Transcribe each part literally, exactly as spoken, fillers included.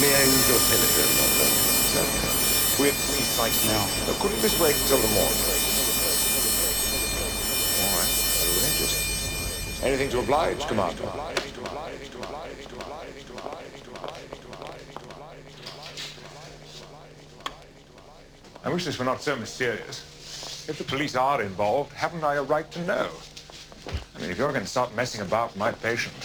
May I use your telephone number? Certainly. We're at three sites now. Now, couldn't this wait until the morning? All right. Very interesting. Anything to oblige, Commander? I wish this were not so mysterious. If the police are involved, haven't I a right to know? I mean, if you're going to start messing about with my patient...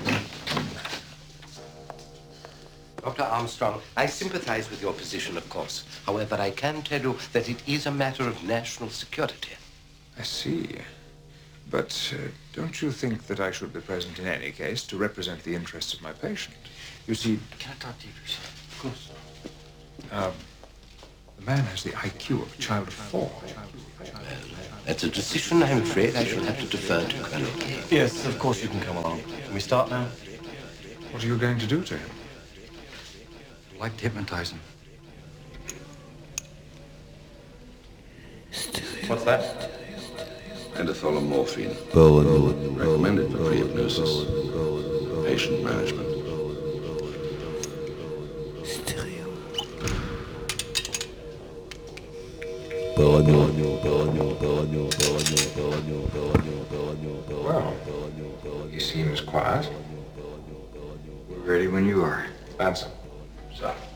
Doctor Armstrong, I sympathize with your position, of course. However, I can tell you that it is a matter of national security. I see. But uh, don't you think that I should be present in any case to represent the interests of my patient? You see... Can I talk to you for a second? Of course. Um, the man has the I Q of a child of four. Well, that's a decision I'm afraid I shall have to defer to Colonel Kay. Yes, of course you can come along. Can we start now? What are you going to do to him? I'd like to hypnotize him. What's that? Endothol and morphine. Recommended for pre-hypnosis. Patient management. Well, he seems quiet. We're ready when you are. Answer. Sir.